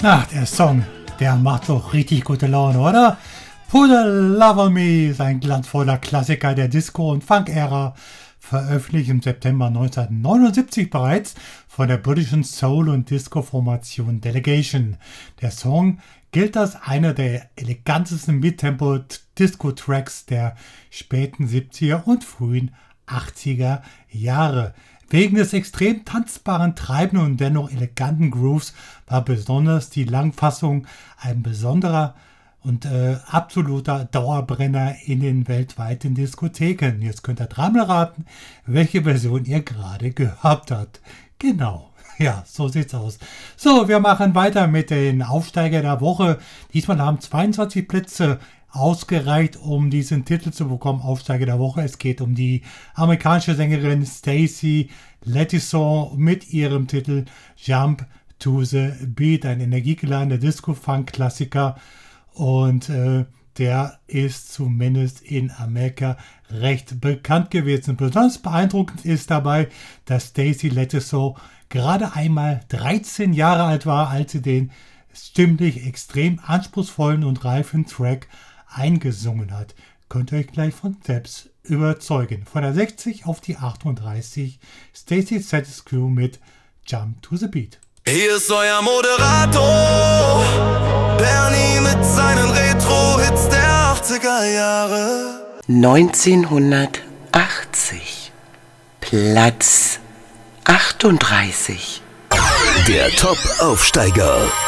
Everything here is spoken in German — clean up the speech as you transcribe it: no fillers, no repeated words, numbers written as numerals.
Ach, der Song, der macht doch richtig gute Laune, oder? Put a Love on Me ist ein glanzvoller Klassiker der Disco- und Funk-Ära, veröffentlicht im September 1979 bereits von der britischen Soul- und Disco-Formation Delegation. Der Song gilt als einer der elegantesten Midtempo-Disco-Tracks der späten 70er und frühen 80er Jahre. Wegen des extrem tanzbaren, treibenden und dennoch eleganten Grooves war besonders die Langfassung ein besonderer und absoluter Dauerbrenner in den weltweiten Diskotheken. Jetzt könnt ihr dreimal raten, welche Version ihr gerade gehört habt. Genau. Ja, so sieht's aus. So, wir machen weiter mit den Aufsteiger der Woche. Diesmal haben 22 Plätze ausgereicht, um diesen Titel zu bekommen, Aufsteiger der Woche. Es geht um die amerikanische Sängerin Stacey Lettison mit ihrem Titel Jump to the Beat, ein energiegeladener Disco-Funk-Klassiker. Und der ist zumindest in Amerika recht bekannt gewesen. Besonders beeindruckend ist dabei, dass Stacey Lettison gerade einmal 13 Jahre alt war, als sie den stimmlich extrem anspruchsvollen und reifen Track eingesungen hat. Könnt ihr euch gleich von selbst überzeugen. Von der 60 auf die 38, Stacey Lettison mit Jump to the Beat. Hier ist euer Moderator, Bernie mit seinen Retro-Hits der 80er Jahre. 1980, Platz 38. Der Top-Aufsteiger.